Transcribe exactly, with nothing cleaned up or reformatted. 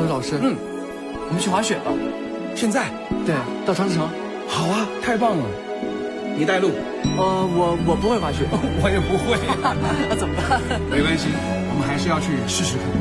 老师， 嗯， 我们去滑雪吧。 现在？ 对，到长城。 好啊，太棒了！你带路。 呃，我我不会滑雪， 我也不会。 那怎么办？ 没关系，我们还是要去试试看。